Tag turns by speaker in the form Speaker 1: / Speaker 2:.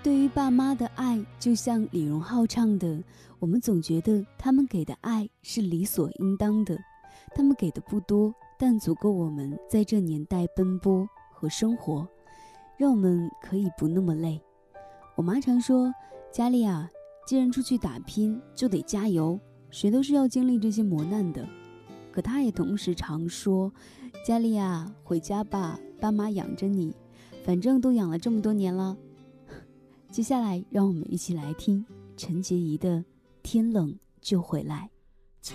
Speaker 1: 对于爸妈的爱，就像李荣浩唱的，我们总觉得他们给的爱是理所应当的，他们给的不多，但足够我们在这年代奔波和生活，让我们可以不那么累。我妈常说，佳丽啊，既然出去打拼就得加油，谁都是要经历这些磨难的。可她也同时常说，佳丽啊，回家吧，爸妈养着你，反正都养了这么多年了。接下来让我们一起来听陈洁仪的《天冷就回来》。